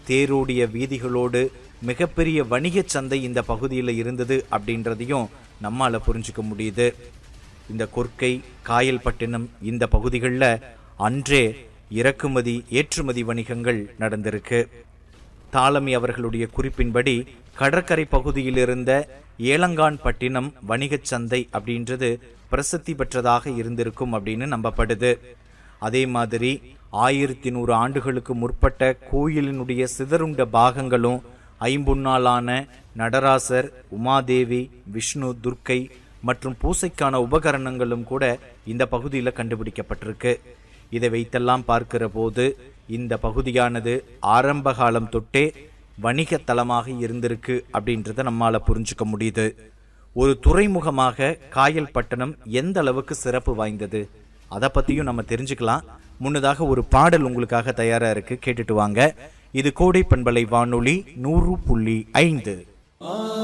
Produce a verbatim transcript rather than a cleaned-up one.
தேரோடிய வீதிகளோடு மிகப்பெரிய வணிக சந்தை இந்த பகுதியில் இருந்தது அப்படின்றதையும் நம்மால புரிஞ்சுக்க முடியுது. இந்த கொர்க்கை, காயல்பட்டினம் இந்த பகுதிகளில் அன்றே இறக்குமதி ஏற்றுமதி வணிகங்கள் நடந்திருக்கு. தாலமி அவர்களுடைய குறிப்பின்படி கடற்கரை பகுதியில் இருந்த ஏலங்கான் பட்டினம் வணிகச் சந்தை அப்படின்றது பிரசித்தி பெற்றதாக இருந்திருக்கும் அப்படின்னு நம்பப்படுது. அதே மாதிரி ஆயிரத்தி நூறு ஆண்டுகளுக்கு முற்பட்ட கோயிலினுடைய சிதறுண்ட பாகங்களும் ஐம்பொன்னாலான நடராசர், உமாதேவி, விஷ்ணு, துர்க்கை மற்றும் பூசைக்கான உபகரணங்களும் கூட இந்த பகுதியில் கண்டுபிடிக்கப்பட்டிருக்கு. இதை வைத்தெல்லாம் பார்க்கிற போது இந்த பகுதியானது ஆரம்ப காலம் தொட்டே வணிக தலமாக இருந்திருக்கு அப்படின்றத நம்மால புரிஞ்சுக்க முடியுது. ஒரு துறைமுகமாக காயல்பட்டணம் எந்த அளவுக்கு சிறப்பு வாய்ந்தது அதை பத்தியும் நம்ம தெரிஞ்சுக்கலாம். முன்னதாக ஒரு பாடல் உங்களுக்காக தயாரா இருக்கு, கேட்டுட்டு வாங்க. இது கோடை பண்பலை வானொலி நூறு புள்ளி ஐந்து.